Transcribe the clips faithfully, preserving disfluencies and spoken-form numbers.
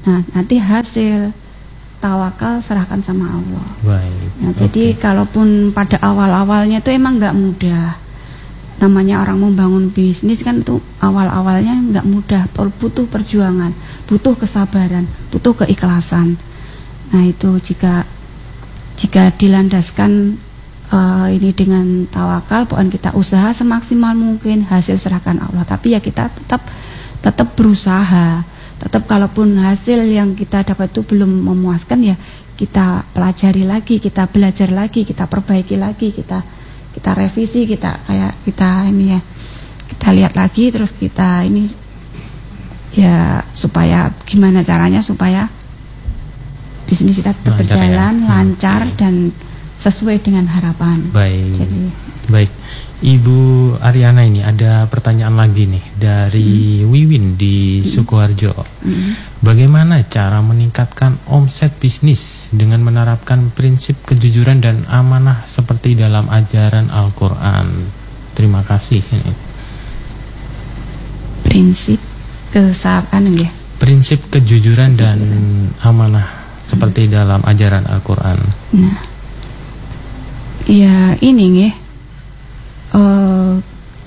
Nah, nanti hasil tawakal serahkan sama Allah. Baik. Nah, okay. Jadi kalaupun pada awal-awalnya itu emang nggak mudah. Namanya orang membangun bisnis kan tuh awal-awalnya nggak mudah, butuh perjuangan, butuh kesabaran, butuh keikhlasan. Nah itu jika jika dilandaskan uh, ini dengan tawakal, pokoknya kita usaha semaksimal mungkin, hasil serahkan Allah. Tapi ya kita tetap tetap berusaha. Tetap kalaupun hasil yang kita dapat itu belum memuaskan, ya kita pelajari lagi, kita belajar lagi, kita perbaiki lagi, kita kita revisi, kita kayak kita ini ya, kita lihat lagi, terus kita ini ya supaya gimana caranya supaya bisnis kita tetap lancar, berjalan ya? lancar hmm, dan sesuai dengan harapan. Baik. Jadi, baik. Ibu Ariana, ini ada pertanyaan lagi nih dari hmm. Wiwin di hmm. Sukoharjo. Hmm. Bagaimana cara meningkatkan omset bisnis dengan menerapkan prinsip kejujuran dan amanah seperti dalam ajaran Al-Quran? Terima kasih. Prinsip kesabaran ya. Prinsip kejujuran dan amanah seperti hmm. dalam ajaran Al-Quran. Nah, ya ini ya. Uh,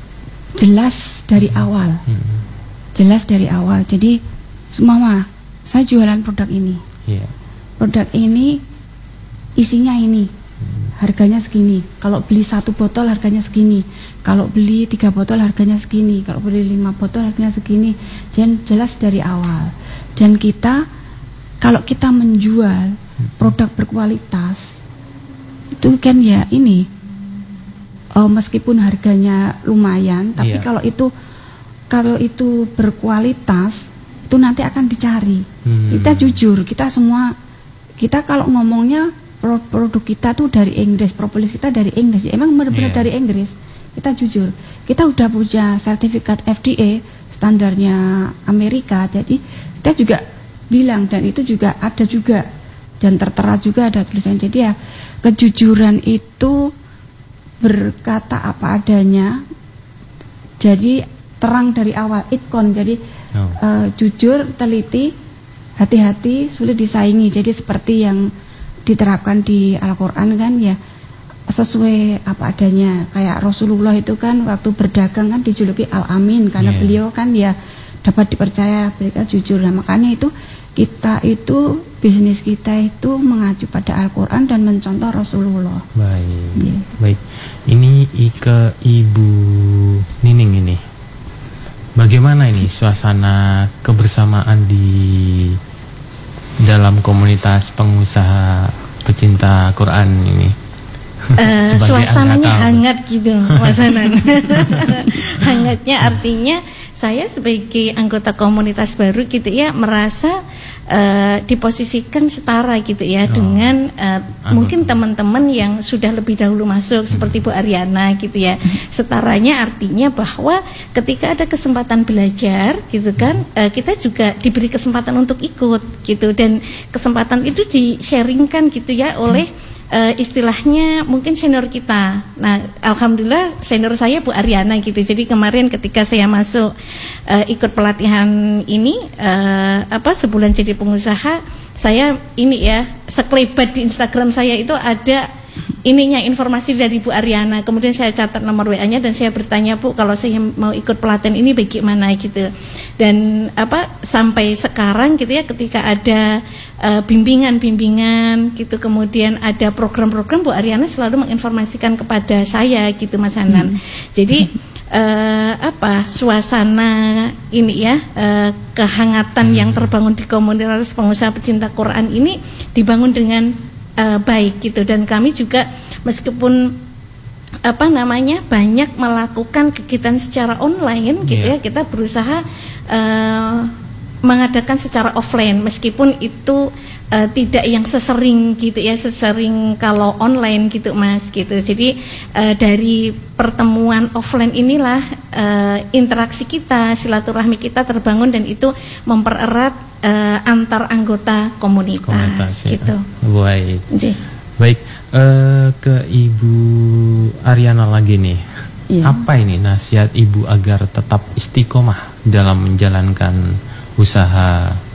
jelas dari awal, hmm. jelas dari awal. Jadi, semua saya jualan produk ini, yeah. produk ini isinya ini, hmm. harganya segini. Kalau beli satu botol harganya segini. Kalau beli tiga botol harganya segini. Kalau beli lima botol harganya segini. Dan jelas dari awal. Dan kita, kalau kita menjual hmm. produk berkualitas, itu kan ya ini. Oh, meskipun harganya lumayan, tapi yeah. kalau itu kalau itu berkualitas, itu nanti akan dicari. Hmm. Kita jujur, kita semua kita kalau ngomongnya produk kita tuh dari Inggris, propolis kita dari Inggris, emang benar-benar yeah. dari Inggris. Kita jujur, kita udah punya sertifikat F D A, standarnya Amerika, jadi kita juga bilang, dan itu juga ada juga dan tertera juga ada tulisan. Jadi ya kejujuran itu berkata apa adanya, jadi terang dari awal, itkon, jadi oh. uh, jujur, teliti, hati-hati, sulit disaingi. Jadi seperti yang diterapkan di Al-Quran kan ya, sesuai apa adanya. Kayak Rasulullah itu kan waktu berdagang kan dijuluki Al-Amin, karena yeah. beliau kan ya dapat dipercaya, beliau jujur. Nah makanya itu kita itu bisnis kita itu mengacu pada Al-Quran dan mencontoh Rasulullah. Baik, yeah. baik. Ini ke Ibu Nining ini. Bagaimana ini suasana kebersamaan di dalam komunitas pengusaha pecinta Quran ini? Uh, suasananya hangat gitu, Mas Hanan. Hangatnya artinya saya sebagai anggota komunitas baru gitu ya merasa uh, diposisikan setara gitu ya oh. dengan uh, mungkin teman-teman yang sudah lebih dahulu masuk hmm. seperti Bu Ariana gitu ya. Setaranya artinya bahwa ketika ada kesempatan belajar gitu kan uh, kita juga diberi kesempatan untuk ikut gitu, dan kesempatan itu di-sharingkan gitu ya oleh Uh, istilahnya mungkin senior kita. Nah, alhamdulillah senior saya Bu Ariana gitu. Jadi kemarin ketika saya masuk uh, ikut pelatihan ini uh, apa sebulan jadi pengusaha, saya ini ya sekelebat di Instagram saya itu ada ininya informasi dari Bu Ariana. Kemudian saya catat nomor W A-nya dan saya bertanya, Bu, kalau saya mau ikut pelatihan ini bagaimana gitu. Dan apa sampai sekarang gitu ya ketika ada uh, bimbingan-bimbingan gitu, kemudian ada program-program, Bu Ariana selalu menginformasikan kepada saya gitu Mas Hanan. Hmm. Jadi uh, apa suasana ini ya uh, kehangatan hmm. yang terbangun di komunitas pengusaha pecinta Quran ini dibangun dengan uh, baik gitu, dan kami juga meskipun apa namanya banyak melakukan kegiatan secara online gitu yeah. ya, kita berusaha uh, mengadakan secara offline meskipun itu uh, tidak yang sesering gitu ya, sesering kalau online gitu Mas gitu. Jadi uh, dari pertemuan offline inilah uh, interaksi kita, silaturahmi kita terbangun, dan itu mempererat uh, antar anggota komunitas, komunitas gitu. Ya. Baik. Jadi. Baik, uh, ke Ibu Ariana lagi nih. Iya. Apa ini nasihat Ibu agar tetap istiqomah dalam menjalankan usaha